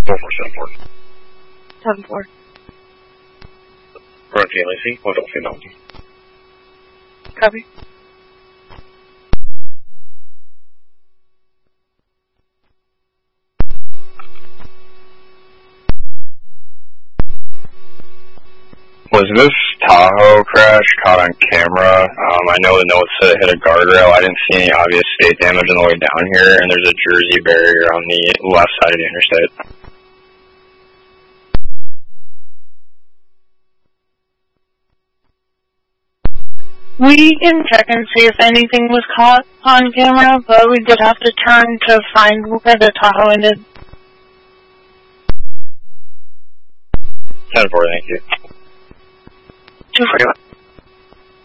4474. 74. Run PLAC, Philadelphia Mountain. Copy. Was this Tahoe crash caught on camera? I know the note said it hit a guardrail. I didn't see any obvious state damage on the way down here, and there's a Jersey barrier on the left side of the interstate. We can check and see if anything was caught on camera, but we did have to turn to find where the Tahoe ended. 10-4, thank you. 241.